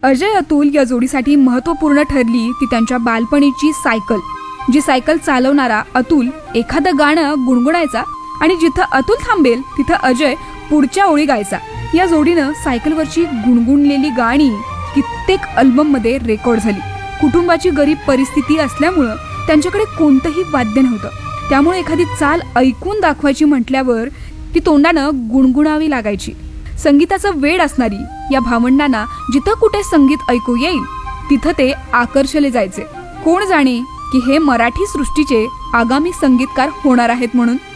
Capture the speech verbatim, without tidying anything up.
अजय अतुल या जोडीसाठी महत्त्वपूर्ण ठरली ती त्यांच्या बालपणीची सायकल, जी सायकल चालवणारा अतुल एखादं गाणं गुणगुणायचा आणि जिथं अतुल थांबेल तिथं अजय पुढच्या ओळी गायचा. या जोडीनं सायकलवरची गुणगुणलेली गाणी कित्येक अल्बममध्ये रेकॉर्ड झाली. कुटुंबाची गरीब परिस्थिती असल्यामुळं त्यांच्याकडे कोणतंही वाद्य नव्हतं, त्यामुळे एखादी चाल ऐकून दाखवायची म्हटल्यावर ती तोंडानं गुणगुणावी लागायची. संगीताचं वेड असणारी या भावंडांना जिथं कुठे संगीत ऐकू येईल तिथं ते आकर्षले जायचे. कोण जाणे की हे मराठी सृष्टीचे आगामी संगीतकार होणार आहेत म्हणून.